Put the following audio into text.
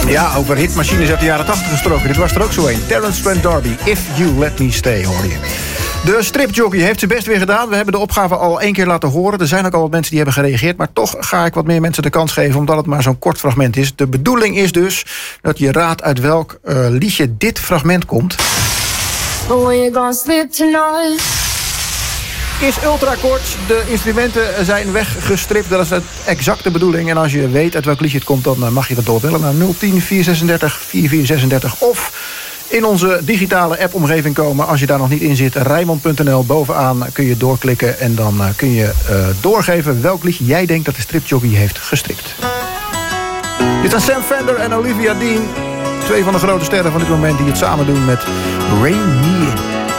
Ja, over hitmachines uit de jaren 80 gesproken. Dit was er ook zo een. Terence Trent D'Arby, If You Let Me Stay, hoorde je. De stripjockey heeft zijn best weer gedaan. We hebben de opgave al 1 keer laten horen. Er zijn ook al wat mensen die hebben gereageerd. Maar toch ga ik wat meer mensen de kans geven, omdat het maar zo'n kort fragment is. De bedoeling is dus dat je raadt uit welk liedje dit fragment komt. Is ultrakort. De instrumenten zijn weggestript. Dat is de exacte bedoeling. En als je weet uit welk liedje het komt, dan mag je dat doorbellen naar 010 436 4436. Of in onze digitale app-omgeving komen. Als je daar nog niet in zit, Rijnmond.nl. Bovenaan kun je doorklikken en dan kun je doorgeven welk liedje jij denkt dat de stripjockey heeft gestript. Dit zijn Sam Fender en Olivia Dean. 2 van de grote sterren van dit moment die het samen doen met Rain Me In.